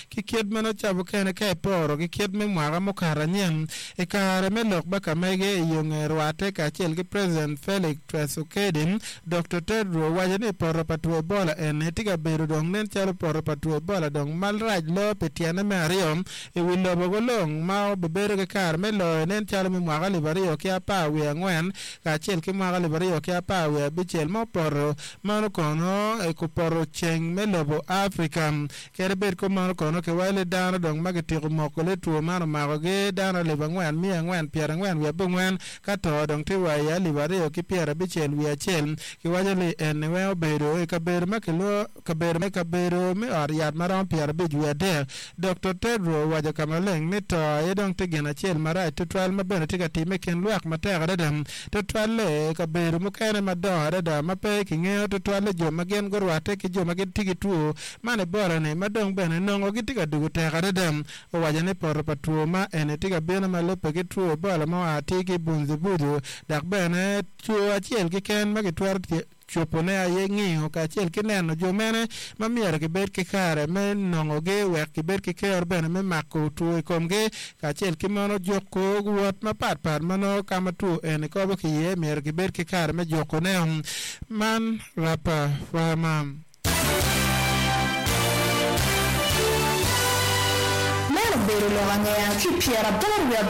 ki kiet meno chabu kene ke poro ki kiet me mwaga mokaranyen e kare me lok baka mege yonge rwate ka chel ki President Felix Tshisekedi Dr. Tedros wajani poro patu Ebola ene tiga beru dong nen chalo poro patu Ebola dong malraj lo petiana me ariom e wilo bogolong ma bebere ke kare me lo nen chalo me mwaga libario ki apa wi angwen ka chel ki mwaga libario ki apa wi bichel mo poro mano kono e ko poro cheng me lobo Africa kere ber ko mano kono ke wale dano dong magetiko moko le tuo mano magoge dano liba ngwen mi angwen piera ngwen wi abungwen kato dong tiwa ya libario ki piera bichel wi achel ki wajali en we obedo e kaber makelo kaber me ariat maram piera biju ade Dr. Tedros waja kamaleng ni to e dong tigena chel mara to twal mabene tiga time ken luak matega dadam to twale kaber mukene madore da mape kingeyo to twale jo magen gorwate ki jo magen tigi tuo mane bora ne madong bene nongo gitiga dugu tega dadam waja ne por patuo ma ene tiga bene malope ki tuo bala ma atiki bunzi budu dak bene tuo achiel ki ken magitwar chopone aye ng'iyo ka achiel kineno jomene mamiero kibet kikare me nong'ogi wek kibet kiker bene me mako tuo ikomgi ka achiel kimono joko wuot mapat mano kama tuo ene kobo kiye miero kibet kikare me joko ne man rapa fama Bero lo ngaya ki piera borwe